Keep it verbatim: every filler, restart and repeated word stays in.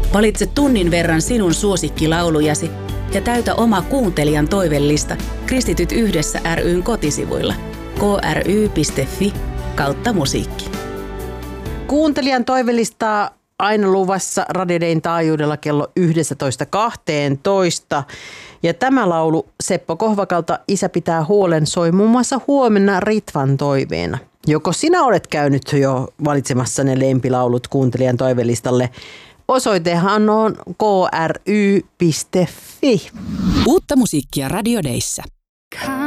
Valitse tunnin verran sinun suosikkilaulujasi ja täytä oma kuuntelijan toivellista Kristityt yhdessä ry:n kotisivuilla k r y piste f i kautta musiikki. Kuuntelijan toivelistaa aina luvassa Radio Dayn taajuudella kello yksitoista kaksitoista. Ja tämä laulu Seppo Kohvakalta Isä pitää huolen soi muun muassa huomenna Ritvan toiveena. Joko sinä olet käynyt jo valitsemassa ne lempilaulut kuuntelijan toivelistalle? Osoitehan on k r y piste f i. Uutta musiikkia Radio Dayssä.